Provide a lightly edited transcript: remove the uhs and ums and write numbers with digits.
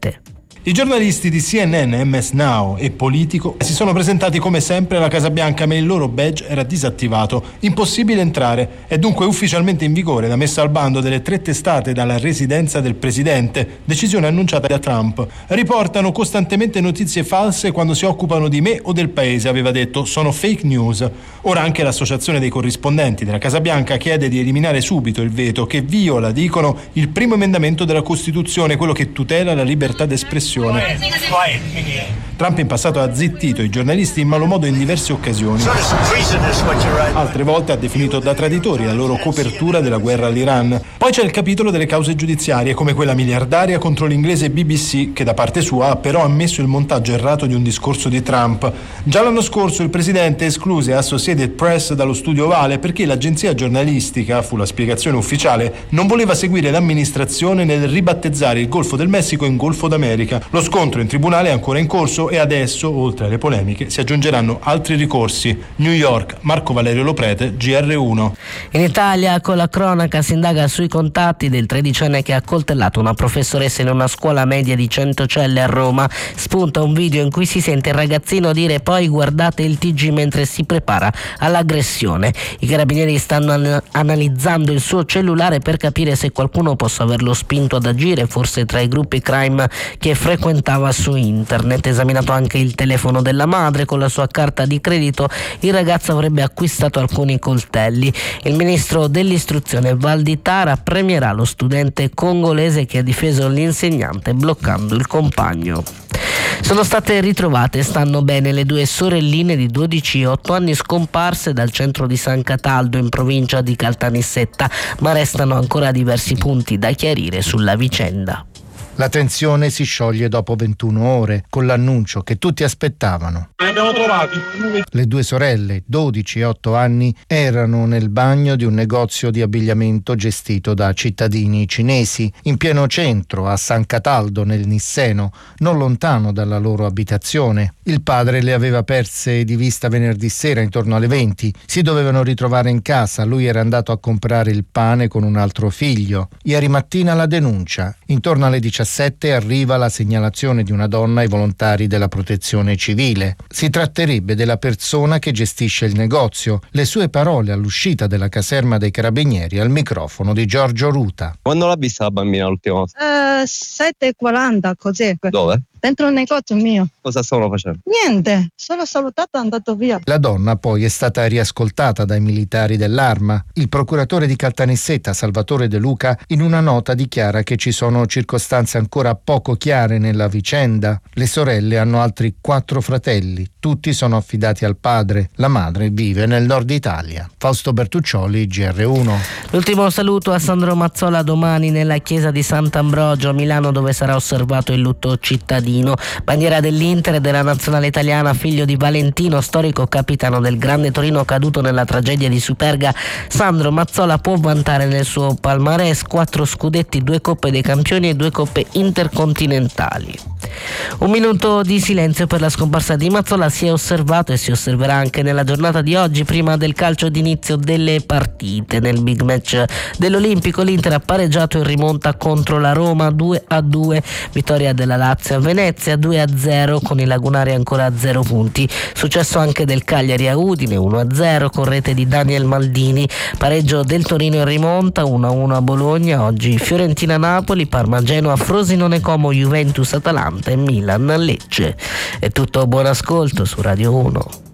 Presidente. I giornalisti di CNN, MS Now e Politico si sono presentati come sempre alla Casa Bianca, ma il loro badge era disattivato. Impossibile entrare. È dunque ufficialmente in vigore la messa al bando delle 3 testate dalla residenza del presidente, decisione annunciata da Trump. Riportano costantemente notizie false quando si occupano di me o del paese, aveva detto. Sono fake news. Ora anche l'associazione dei corrispondenti della Casa Bianca chiede di eliminare subito il veto che viola, dicono, il primo emendamento della Costituzione, quello che tutela la libertà d'espressione. Trump in passato ha zittito i giornalisti in malo modo in diverse occasioni. Altre volte ha definito da traditori la loro copertura della guerra all'Iran. Poi c'è il capitolo delle cause giudiziarie, come quella miliardaria contro l'inglese BBC, che da parte sua ha però ammesso il montaggio errato di un discorso di Trump. Già l'anno scorso il presidente escluse Associated Press dallo studio ovale perché l'agenzia giornalistica, fu la spiegazione ufficiale, non voleva seguire l'amministrazione nel ribattezzare il Golfo del Messico in Golfo d'America. Lo scontro in tribunale è ancora in corso e adesso, oltre alle polemiche, si aggiungeranno altri ricorsi. New York, Marco Valerio Loprete, GR1. In Italia, con la cronaca, si indaga sui contatti del 13enne che ha accoltellato una professoressa in una scuola media di Centocelle a Roma. Spunta un video in cui si sente il ragazzino dire: poi guardate il TG mentre si prepara all'aggressione. I carabinieri stanno analizzando il suo cellulare per capire se qualcuno possa averlo spinto ad agire, forse tra i gruppi crime che frequentava su internet. Esaminato anche il telefono della madre, con la sua carta di credito il ragazzo avrebbe acquistato alcuni coltelli. Il ministro dell'istruzione Valditara premierà lo studente congolese che ha difeso l'insegnante bloccando il compagno. Sono state ritrovate, stanno bene, le 2 sorelline di 12 e 8 anni scomparse dal centro di San Cataldo in provincia di Caltanissetta, ma restano ancora diversi punti da chiarire sulla vicenda. La tensione si scioglie dopo 21 ore, con l'annuncio che tutti aspettavano. Abbiamo trovato. Le 2 sorelle, 12 e 8 anni, erano nel bagno di un negozio di abbigliamento gestito da cittadini cinesi, in pieno centro, a San Cataldo, nel Nisseno, non lontano dalla loro abitazione. Il padre le aveva perse di vista venerdì sera intorno alle 20. Si dovevano ritrovare in casa, lui era andato a comprare il pane con un altro figlio. Ieri mattina la denuncia. Intorno alle 17 arriva la segnalazione di una donna ai volontari della protezione civile. Si tratterebbe della persona che gestisce il negozio. Le sue parole all'uscita della caserma dei carabinieri al microfono di Giorgio Ruta. Quando l'ha vista la bambina l'ultima volta? 7:40, così. Dove? Dentro il negozio mio. Cosa stavano facendo? Niente, solo salutato e andato via. La donna poi è stata riascoltata dai militari dell'Arma. Il procuratore di Caltanissetta, Salvatore De Luca, in una nota dichiara che ci sono circostanze ancora poco chiare nella vicenda. Le sorelle hanno altri 4 fratelli, tutti sono affidati al padre. La madre vive nel nord Italia. Fausto Bertuccioli, GR1. L'ultimo saluto a Sandro Mazzola domani nella chiesa di Sant'Ambrogio a Milano, dove sarà osservato il lutto cittadino. Bandiera dell'Inter e della nazionale italiana, figlio di Valentino, storico capitano del Grande Torino caduto nella tragedia di Superga, Sandro Mazzola può vantare nel suo palmarès 4 scudetti, 2 Coppe dei Campioni e 2 Coppe intercontinentali. Un minuto di silenzio per la scomparsa di Mazzola si è osservato e si osserverà anche nella giornata di oggi, prima del calcio d'inizio delle partite. Nel big match dell'Olimpico l'Inter ha pareggiato in rimonta contro la Roma 2-2, vittoria della Lazio a Venezia 2-0 con i lagunari ancora a 0 punti. Successo anche del Cagliari a Udine 1-0 con rete di Daniel Maldini, pareggio del Torino in rimonta 1-1 a Bologna. Oggi Fiorentina-Napoli, Parma-Genoa, Frosinone-Como, Juventus-Atalanta e Milan-Lecce. È tutto, buon ascolto su Radio 1.